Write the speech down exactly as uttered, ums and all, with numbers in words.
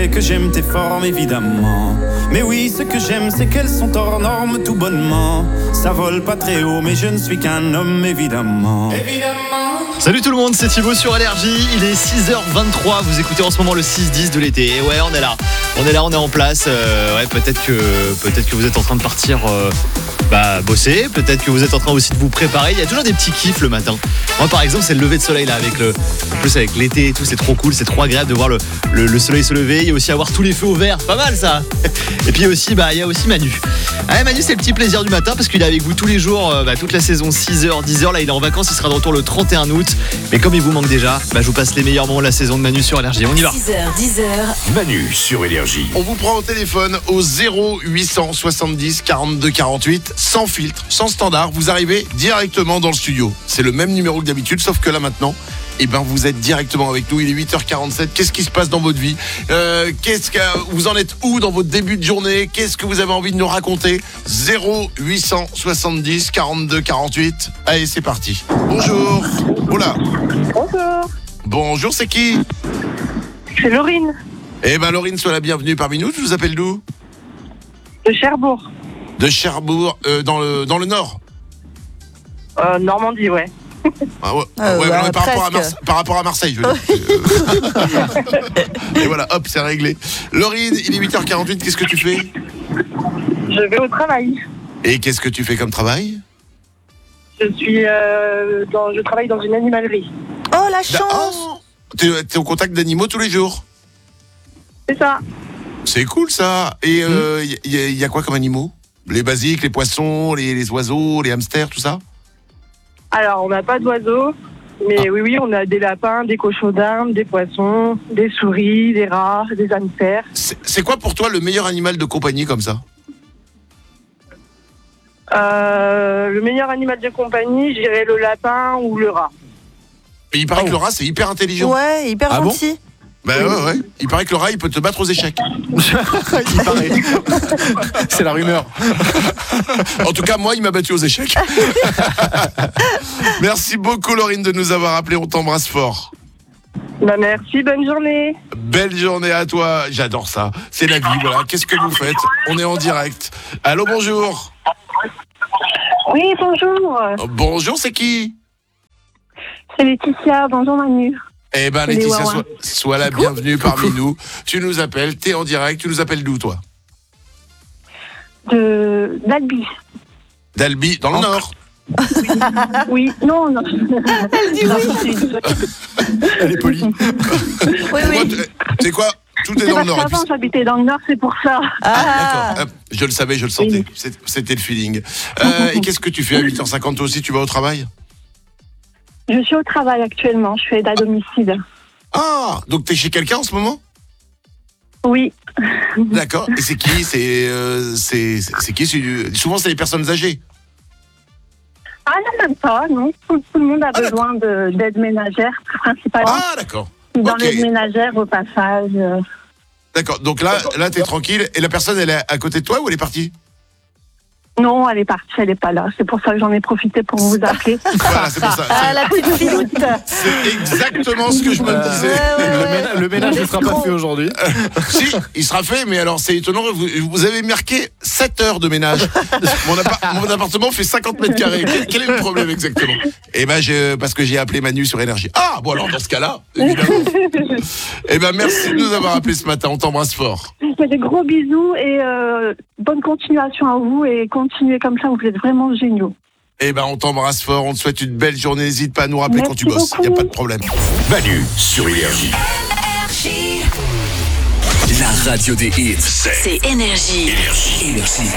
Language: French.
sais que j'aime tes formes évidemment. Mais oui, ce que j'aime c'est qu'elles sont hors normes tout bonnement. Ça vole pas très haut mais je ne suis qu'un homme évidemment. Évidemment. Salut tout le monde, c'est Thibaut sur Énergie. Il est six heures vingt-trois, vous écoutez en ce moment le six dix de l'été. Et ouais, on est là, on est là, on est en place. euh, Ouais, peut-être que, peut-être que vous êtes en train de partir euh, bah, bosser. Peut-être que vous êtes en train aussi de vous préparer. Il y a toujours des petits kiffs le matin. Moi par exemple, c'est le lever de soleil là, avec le, en plus avec l'été et tout, c'est trop cool, c'est trop agréable de voir le, le, le soleil se lever. Il y a aussi avoir tous les feux au vert, pas mal ça. Et puis aussi, bah, il y a aussi Manu. Ah, Manu, c'est le petit plaisir du matin parce qu'il est avec vous tous les jours, euh, bah, toute la saison, six heures, dix heures. Là, il est en vacances, il sera de retour le trente et un août. Mais comme il vous manque déjà, bah, je vous passe les meilleurs moments de la saison de Manu sur Énergie. On y va. six heures, dix heures. Manu sur Énergie. On vous prend au téléphone au zéro huit cent soixante-dix quarante-deux quarante-huit, sans filtre, sans standard. Vous arrivez directement dans le studio. C'est le même numéro que d'habitude, sauf que là maintenant, eh ben vous êtes directement avec nous. Il est huit heures quarante-sept. Qu'est-ce qui se passe dans votre vie ? euh, Qu'est-ce que vous en êtes où dans votre début de journée ? Qu'est-ce que vous avez envie de nous raconter ? zéro huit cent soixante-dix quarante-deux quarante-huit. Allez, c'est parti. Bonjour. Oula. Bonjour, Bonjour, c'est qui ? c'est Laurine Eh ben Laurine, sois la bienvenue parmi nous. Tu nous appelles d'où ? de Cherbourg, De Cherbourg, euh, dans le dans le nord. euh, Normandie, ouais. Ah ouais, Euh, ouais, bah, non, mais par, rapport à presque. Marse- par rapport à Marseille, je veux dire. Et voilà, hop, c'est réglé. Laurine, il est huit heures quarante-huit, qu'est-ce que tu fais ? Je vais au travail. Et qu'est-ce que tu fais comme travail ? Je suis, euh, dans, je travaille dans une animalerie. Oh la Da- chance. Oh, t'es, t'es au contact d'animaux tous les jours ? C'est ça. C'est cool ça. Et il euh, y, y- y a quoi comme animaux ? Les basiques, les poissons, les, les oiseaux, les hamsters, tout ça ? Alors, on n'a pas d'oiseaux, mais Ah. oui, oui, on a des lapins, des cochons d'Inde, des poissons, des souris, des rats, des hamsters. c'est, c'est quoi pour toi le meilleur animal de compagnie comme ça ? Euh, le meilleur animal de compagnie, je dirais le lapin ou le rat. Et il paraît Oh. que le rat c'est hyper intelligent. Ouais, hyper Ah bon gentil. Bah ouais, ouais. Il paraît que le rat il peut te battre aux échecs. Il paraît. C'est la rumeur. En tout cas, moi, il m'a battu aux échecs. Merci beaucoup, Laurine, de nous avoir appelé. On t'embrasse fort. Bah, merci, bonne journée. Belle journée à toi. J'adore ça. C'est la vie, voilà. Qu'est-ce que vous faites ? On est en direct. Allô, bonjour. Oui, bonjour. Oh, bonjour, c'est qui ? C'est Laetitia, bonjour Manu. Eh ben, Les Laetitia, Wawa. sois, sois la bienvenue parmi nous. Tu nous appelles, t'es en direct. Tu nous appelles d'où, toi ? De d'Albi. D'Albi, dans le Nord. Oui, non, non. Elle dit oui. Elle est polie. Oui, Moi, oui. tu tu sais quoi ? Tout est C'est dans le parce Nord. Et puis- qu'avant j'habitais dans le Nord, c'est pour ça. Ah. D'accord. Hop, je le savais, je le sentais. Oui. C'est- C'était le feeling. Euh, et qu'est-ce que tu fais à huit heures cinquante toi aussi ? Tu vas au travail ? Je suis au travail actuellement, je fais aide à domicile. Ah, donc t'es chez quelqu'un en ce moment ? Oui. D'accord. Et c'est qui ? C'est euh, c'est c'est c'est qui ? C'est- Souvent c'est les personnes âgées. Ah non, même pas, non. Tout, tout le monde a Ah, besoin de- d'aide ménagère, principalement. Ah d'accord. Dans ok. l'aide ménagère, au passage. euh. D'accord. Donc là là t'es tranquille et la personne elle est à côté de toi ou elle est partie ? Non, elle est partie, elle n'est pas là. C'est pour ça que j'en ai profité pour vous appeler. Voilà, c'est pour ça. Ah, C'est- la petite filoute. C'est exactement ce que je me disais. Ouais, ouais, Le, ouais. ménage, le ménage ne sera pas fait aujourd'hui. Si, il sera fait, mais alors c'est étonnant, vous, vous avez marqué sept heures de ménage. Mon, appart- mon appartement fait cinquante mètres carrés. Quel, quel est le problème exactement ? Eh ben, je, parce que j'ai appelé Manu sur Énergie. Ah, bon alors dans ce cas-là, évidemment. Eh ben, merci de nous avoir appelé ce matin. On t'embrasse fort. Je vous fais des gros bisous et euh, bonne continuation à vous et continuez comme ça, vous êtes vraiment géniaux. Eh ben, on t'embrasse fort. On te souhaite une belle journée. N'hésite pas à nous rappeler Merci quand tu bosses. Il n'y a beaucoup. pas de problème. Manu sur Énergie. La radio des hits, c'est C'est Énergie. Énergie. Énergie.